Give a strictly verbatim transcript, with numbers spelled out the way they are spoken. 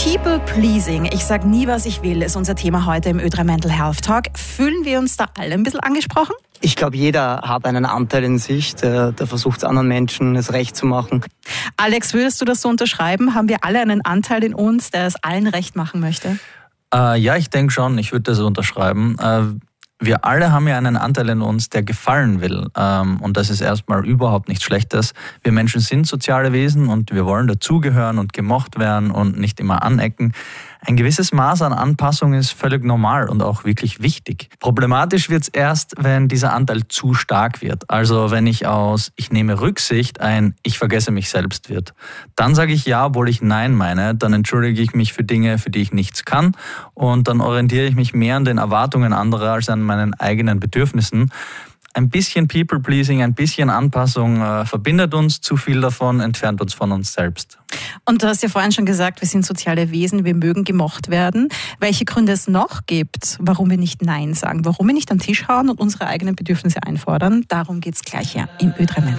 People Pleasing, ich sag nie, was ich will, ist unser Thema heute im Ö drei Mental Health Talk. Fühlen wir uns da alle ein bisschen angesprochen? Ich glaube, jeder hat einen Anteil in sich, der, der versucht, anderen Menschen es recht zu machen. Alex, würdest du das so unterschreiben? Haben wir alle einen Anteil in uns, der es allen recht machen möchte? Äh, ja, ich denke schon, ich würde das unterschreiben. Äh, wir alle haben ja einen Anteil in uns, der gefallen will. Ähm, und das ist erstmal überhaupt nichts Schlechtes. Wir Menschen sind soziale Wesen und wir wollen dazugehören und gemocht werden und nicht immer anecken. Ein gewisses Maß an Anpassung ist völlig normal und auch wirklich wichtig. Problematisch wird es erst, wenn dieser Anteil zu stark wird. Also wenn ich aus ich nehme Rücksicht ein ich vergesse mich selbst wird. Dann sage ich ja, obwohl ich nein meine. Dann entschuldige ich mich für Dinge, für die ich nichts kann. Und dann orientiere ich mich mehr an den Erwartungen anderer als an meinen eigenen Bedürfnissen. Ein bisschen People-Pleasing, ein bisschen Anpassung äh, verbindet uns, zu viel davon entfernt uns von uns selbst. Und du hast ja vorhin schon gesagt, wir sind soziale Wesen, wir mögen gemocht werden. Welche Gründe es noch gibt, warum wir nicht Nein sagen, warum wir nicht am Tisch hauen und unsere eigenen Bedürfnisse einfordern, darum geht es gleich hier im Ö drei Mental.